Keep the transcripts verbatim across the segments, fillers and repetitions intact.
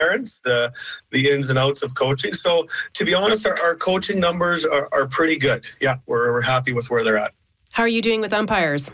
parents, the the ins and outs of coaching. So to be honest, our, our coaching numbers are, are pretty good. Yeah, we're, we're happy with where they're at. How are you doing with umpires?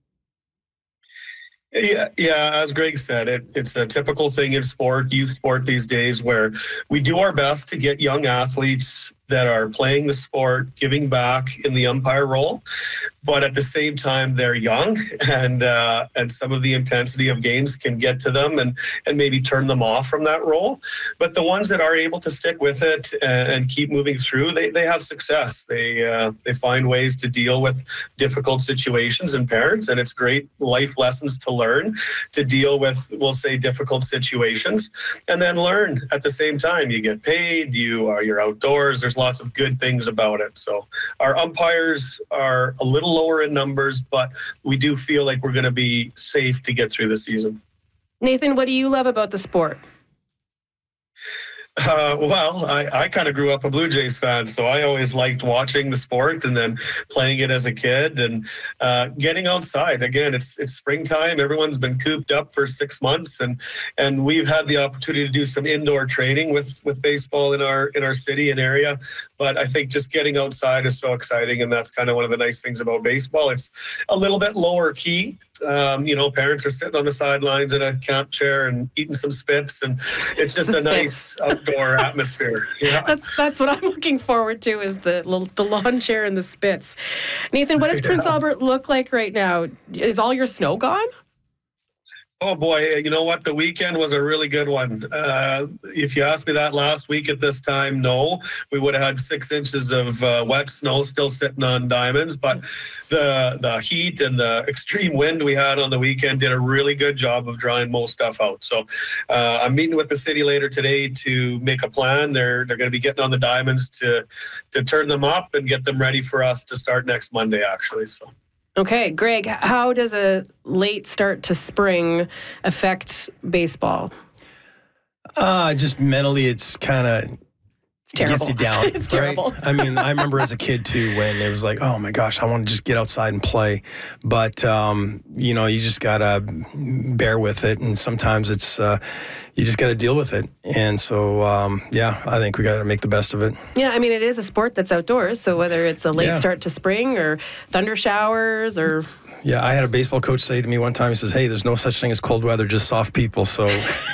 Yeah, yeah. As Greg said, it, it's a typical thing in sport, youth sport these days, where we do our best to get young athletes that are playing the sport, giving back in the umpire role. But at the same time, they're young, and uh, and some of the intensity of games can get to them and, and maybe turn them off from that role. But the ones that are able to stick with it and, and keep moving through, they, they have success. They uh, they find ways to deal with difficult situations and parents, and it's great life lessons to learn to deal with, we'll say, difficult situations, and then learn at the same time. You get paid, you are you're outdoors. There's lots of good things about it. So our umpires are a little lower in numbers, but we do feel like we're going to be safe to get through the season. Nathan, what do you love about the sport? Uh, well, I, I kind of grew up a Blue Jays fan, so I always liked watching the sport and then playing it as a kid and uh, getting outside. Again, it's it's springtime. Everyone's been cooped up for six months, and and we've had the opportunity to do some indoor training with with baseball in our in our city and area. But I think just getting outside is so exciting, and that's kind of one of the nice things about baseball. It's a little bit lower key. Um, you know, parents are sitting on the sidelines in a camp chair and eating some spits, and it's just a nice outdoor atmosphere. Yeah, that's that's what I'm looking forward to, is the the lawn chair and the spits. Nathan, what does yeah. Prince Albert look like right now? Is all your snow gone? Oh boy, you know what? The weekend was a really good one. Uh, if you asked me that last week at this time, no, we would have had six inches of uh, wet snow still sitting on diamonds. But the the heat and the extreme wind we had on the weekend did a really good job of drying most stuff out. So uh, I'm meeting with the city later today to make a plan. They're they're going to be getting on the diamonds to to turn them up and get them ready for us to start next Monday, actually. So. Okay, Greg, how does a late start to spring affect baseball? Uh, just mentally, it's kind of It's terrible. Gets you down. It's right? terrible. I mean, I remember as a kid too when it was like, oh my gosh, I want to just get outside and play. But um, you know, you just gotta bear with it, and sometimes it's uh, you just gotta deal with it. And so, um, yeah, I think we gotta make the best of it. Yeah, I mean, it is a sport that's outdoors. So whether it's a late yeah. start to spring or thunder showers or yeah, I had a baseball coach say to me one time. He says, "Hey, there's no such thing as cold weather, just soft people." So.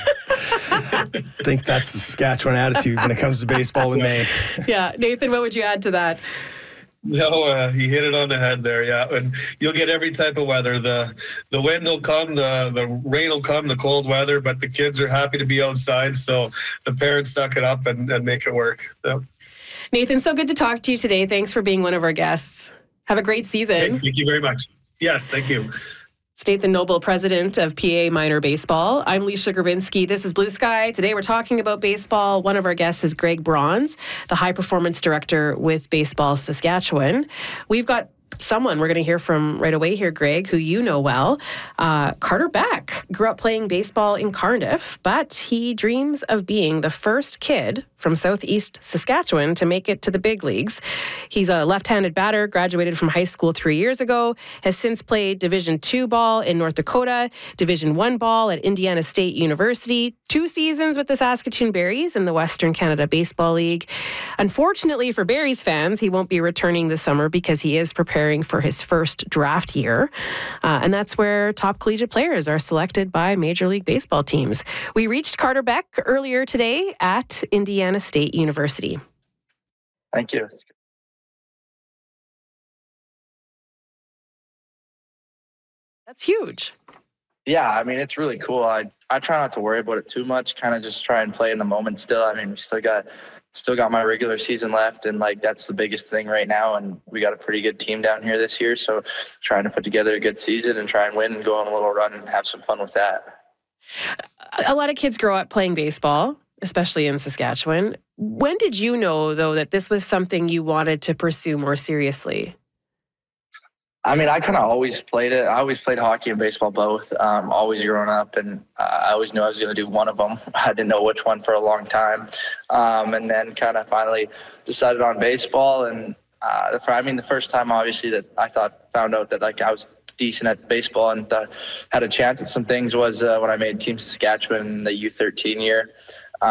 I think that's the Saskatchewan attitude when it comes to baseball in May. Yeah. Nathan, what would you add to that? No, uh, he hit it on the head there, yeah. And you'll get every type of weather. The the wind will come, the, the rain will come, the cold weather, but the kids are happy to be outside, so the parents suck it up and, and make it work. So. Nathan, so good to talk to you today. Thanks for being one of our guests. Have a great season. Hey, thank you very much. Yes, thank you. Nathan Noble, president of P A Minor Baseball. I'm Leisha Grabinski. This is Blue Sky. Today we're talking about baseball. One of our guests is Greg Bronze, the high performance director with Baseball Saskatchewan. We've got someone we're going to hear from right away here, Greg, who you know well. Uh, Carter Beck grew up playing baseball in Cardiff, but he dreams of being the first kid from Southeast Saskatchewan to make it to the big leagues. He's a left-handed batter, graduated from high school three years ago, has since played Division two ball in North Dakota, Division one ball at Indiana State University, two seasons with the Saskatoon Berries in the Western Canada Baseball League. Unfortunately for Berries fans, he won't be returning this summer because he is preparing for his first draft year. Uh, and that's where top collegiate players are selected by Major League Baseball teams. We reached Carter Beck earlier today at Indiana State University. Thank you. That's huge. Yeah, I mean, it's really cool. I I try not to worry about it too much, kind of just try and play in the moment still. I mean, we still got still got my regular season left, and like that's the biggest thing right now, and we got a pretty good team down here this year, so trying to put together a good season and try and win and go on a little run and have some fun with that. A lot of kids grow up playing baseball, especially in Saskatchewan. When did you know, though, that this was something you wanted to pursue more seriously? I mean, I kind of always played it. I always played hockey and baseball both, um, always growing up, and uh, I always knew I was going to do one of them. I didn't know which one for a long time, um, and then kind of finally decided on baseball. And uh, for, I mean, the first time, obviously, that I thought found out that like I was decent at baseball and uh, had a chance at some things was uh, when I made Team Saskatchewan in the U thirteen year.